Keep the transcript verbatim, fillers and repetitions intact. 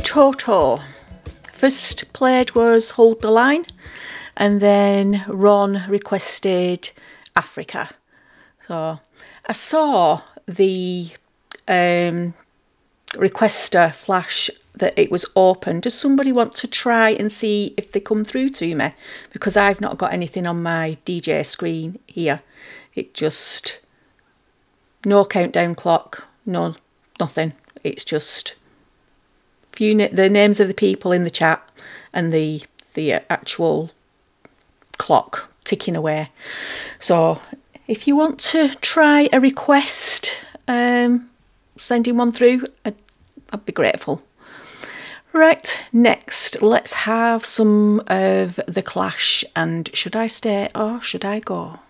Toto. First played was Hold the Line, and then Ron requested Africa. So I saw the um, requester flash that it was open. Does somebody want to try and see if they come through to me? Because I've not got anything on my D J screen here. It just, no countdown clock, no nothing. It's just few na- the names of the people in the chat and the the actual clock ticking away. So if you want to try a request, um, sending one through, I'd, I'd be grateful. Right, next, let's have some of The Clash, and Should I Stay or Should I Go?